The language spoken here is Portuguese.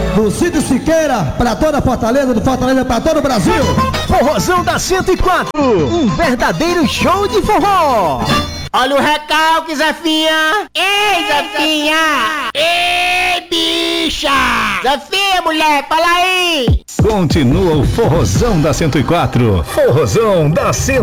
do Cid Siqueira, pra toda Fortaleza, do Fortaleza pra todo o Brasil. Forrozão da 104, um verdadeiro show de forró. Olha o recalque, Zefinha. Ei, Zefinha. Ei, bicha. Zefinha, mulher, fala aí. Continua o Forrozão da 104. Forrozão da 104.